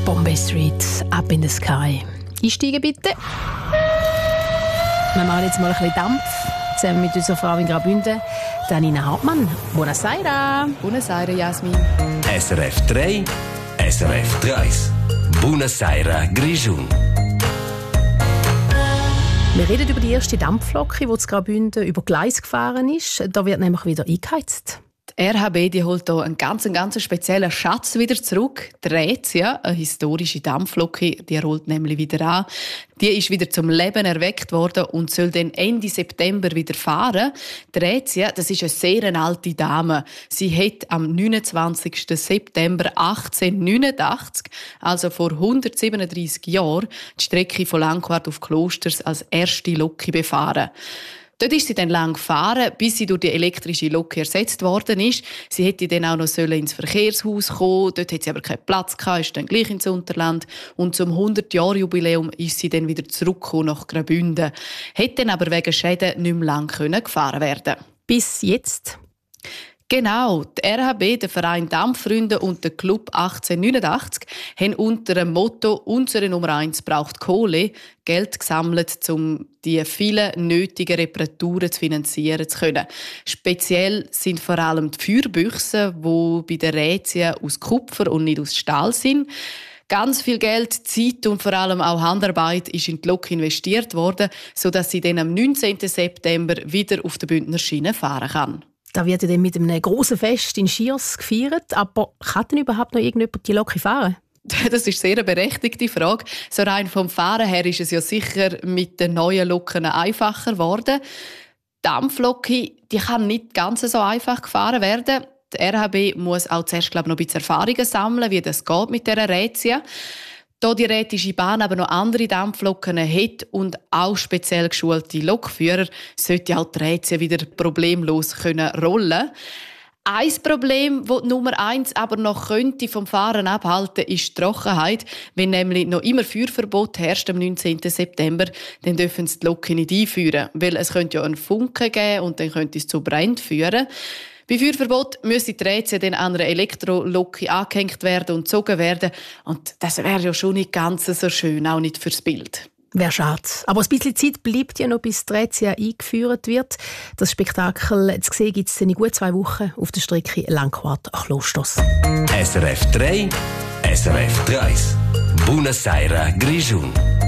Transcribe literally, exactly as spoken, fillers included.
Bombay Street, Up in the Sky. Einsteigen bitte. Wir machen jetzt mal ein bisschen Dampf, zusammen mit unserer Frau in Graubünden, Danina Hartmann. Buonasera. Buonasera, Jasmin. S R F drei, S R F drei. Buonasera, Grischun. Wir reden über die erste Dampflocke, die in Graubünden über Gleis gefahren ist. Da wird nämlich wieder eingeheizt. Die R H B die holt hier einen ganz, ganz speziellen Schatz wieder zurück. Die Rätia, eine historische Dampflocke, die rollt nämlich wieder an. Die ist wieder zum Leben erweckt worden und soll dann Ende September wieder fahren. Die Rätia, das ist eine sehr alte Dame. Sie hat am neunundzwanzigsten September achtzehnhundertneunundachtzig, also vor hundertsiebenunddreissig Jahren, die Strecke von Langquart auf Klosters als erste Locke befahren. Dort ist sie dann lang gefahren, bis sie durch die elektrische Lok ersetzt worden ist. Sie hätte dann auch noch ins Verkehrshaus kommen. Dort hat sie aber keinen Platz gehabt, ist dann gleich ins Unterland. Und zum hundert-Jahr-Jubiläum ist sie dann wieder zurückgekommen nach Graubünden. Hätte dann aber wegen Schäden nicht mehr lang gefahren werden. Bis jetzt? Genau, die R H B, der Verein Dampffreunde und der Club achtzehnhundertneunundachtzig haben unter dem Motto «Unsere Nummer eins braucht Kohle» Geld gesammelt, um die vielen nötigen Reparaturen zu finanzieren zu können. Speziell sind vor allem die Feuerbüchsen, die bei der Rätia aus Kupfer und nicht aus Stahl sind. Ganz viel Geld, Zeit und vor allem auch Handarbeit ist in die Lok investiert worden, sodass sie dann am neunzehnten September wieder auf der Bündner Schiene fahren kann. Da wird ja dann mit einem grossen Fest in Schiers gefeiert. Aber kann denn überhaupt noch irgendjemand die Lok fahren? Das ist sehr eine berechtigte Frage. So rein vom Fahren her ist es ja sicher mit den neuen Loken einfacher geworden. Die Dampflocke, die kann nicht ganz so einfach gefahren werden. Die R H B muss auch zuerst, glaube ich, noch ein bisschen Erfahrungen sammeln, wie das geht mit dieser Rätia. Da die Rätische Bahn aber noch andere Dampfloken hat und auch speziell geschulte Lokführer, sollte auch die Rätia wieder problemlos können rollen. Ein Problem, das die Nummer eins aber noch könnte vom Fahren abhalten, ist die Trockenheit. Wenn nämlich noch immer Feuerverbot herrscht am neunzehnten September, dann dürfen sie die Loken nicht einführen, weil es könnte ja einen Funken geben und dann könnte es zu Brand führen. Bei Feuerverbot müsste die Rätia dann an einer Elektrolocke angehängt werden und gezogen werden. Und das wäre ja schon nicht ganz so schön, auch nicht fürs Bild. Wäre schade. Aber ein bisschen Zeit bleibt ja noch, bis die Rätia eingeführt wird. Das Spektakel zu sehen gibt es in gut zwei Wochen auf der Strecke Langquart-Klosters. S R F drei, S R F drei. Buonasera, Grischun.